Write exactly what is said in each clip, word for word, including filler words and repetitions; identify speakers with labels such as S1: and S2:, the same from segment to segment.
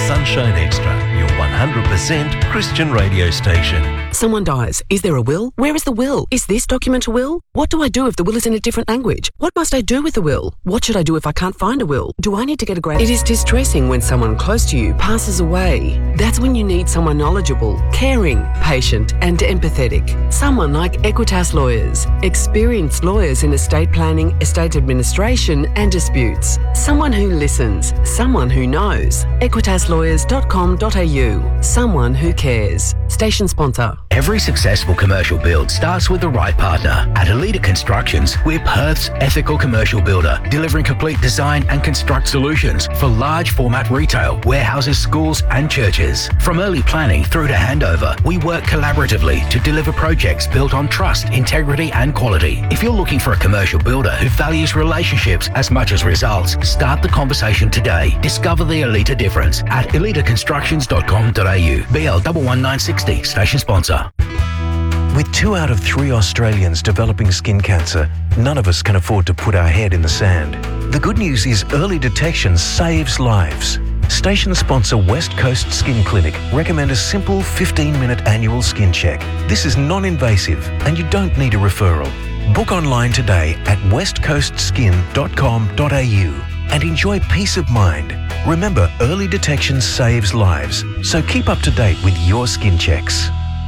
S1: Sunshine Extra, your one hundred percent Christian radio station.
S2: Someone dies. Is there a will? Where is the will? Is this document a will? What do I do if the will is in a different language? What must I do with the will? What should I do if I can't find a will? Do I need to get a grant? It is distressing when someone close to you passes away. That's when you need someone knowledgeable, caring, patient and empathetic. Someone like Equitas Lawyers, experienced lawyers in estate planning, estate administration and disputes. Someone who listens, someone who knows. equitas lawyers dot com dot a u. Someone who cares. Station sponsor.
S3: Every successful commercial build starts with the right partner. At Elita Constructions, we're Perth's ethical commercial builder, delivering complete design and construct solutions for large format retail, warehouses, schools and churches. From early planning through to handover, we work collaboratively to deliver projects built on trust, integrity and quality. If you're looking for a commercial builder who values relationships as much as results, start the conversation today. Discover the Elita difference at elita constructions dot com dot a u. B L one one nine six zero, station sponsor.
S4: With two out of three Australians developing skin cancer, none of us can afford to put our head in the sand. The good news is early detection saves lives. Station sponsor West Coast Skin Clinic recommend a simple fifteen minute annual skin check. This is non-invasive and you don't need a referral. Book online today at west coast skin dot com dot a u and enjoy peace of mind. Remember, early detection saves lives, so keep up to date with your skin checks.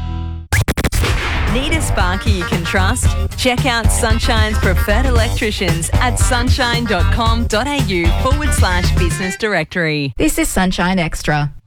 S5: Need a sparky you can trust? Check out Sunshine's preferred electricians at sunshine dot com dot a u forward slash business directory.
S6: This is Sunshine Extra.